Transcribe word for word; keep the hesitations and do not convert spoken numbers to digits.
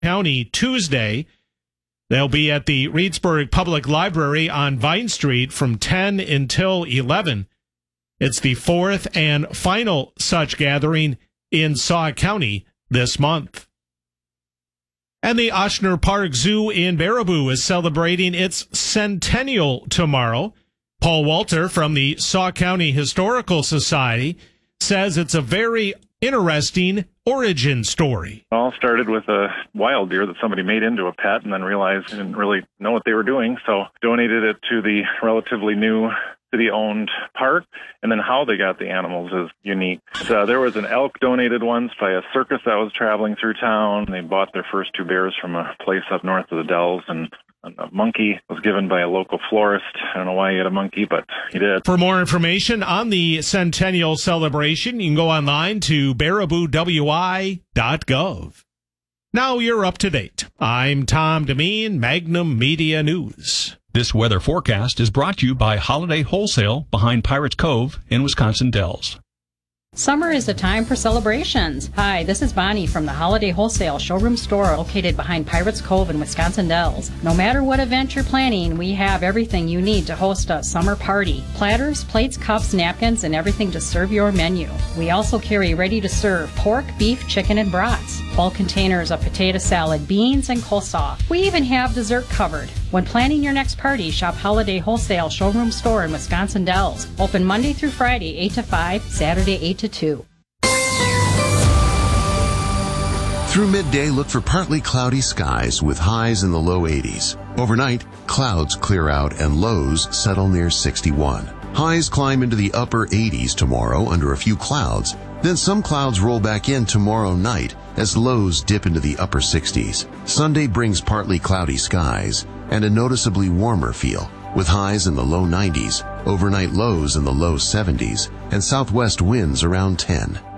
County Tuesday. They'll be at the Reedsburg Public Library on Vine Street from ten until eleven. It's the fourth and final such gathering in Sauk County this month. And the Ochsner Park Zoo in Baraboo is celebrating its centennial tomorrow. Paul Walter from the Sauk County Historical Society says it's a very interesting origin story. It all started with a wild deer that somebody made into a pet and then realized they didn't really know what they were doing, so donated it to the relatively new city-owned park, and then how they got the animals is unique. So there was an elk donated once by a circus that was traveling through town. They bought their first two bears from a place up north of the Dells, and a monkey was given by a local florist. I don't know why he had a monkey, but he did. For more information on the Centennial celebration, you can go online to baraboo w i dot gov. Now you're up to date. I'm Tom Demeen, Magnum Media News. This weather forecast is brought to you by Holiday Wholesale behind Pirates Cove in Wisconsin Dells. Summer is a time for celebrations. Hi, this is Bonnie from the Holiday Wholesale showroom store located behind Pirates Cove in Wisconsin Dells. No matter what event you're planning, we have everything you need to host a summer party. Platters, plates, cups, napkins, and everything to serve your menu. We also carry ready-to-serve pork, beef, chicken, and brats. Bulk containers of potato salad, beans, and coleslaw. We even have dessert covered. When planning your next party, shop Holiday Wholesale showroom store in Wisconsin Dells. Open Monday through Friday, eight to five, Saturday, eight to two. Through midday, look for partly cloudy skies with highs in the low eighties. Overnight, clouds clear out and lows settle near sixty-one. Highs climb into the upper eighties tomorrow under a few clouds. Then some clouds roll back in tomorrow night as lows dip into the upper sixties. Sunday brings partly cloudy skies and a noticeably warmer feel, with highs in the low nineties, overnight lows in the low seventies, and southwest winds around ten.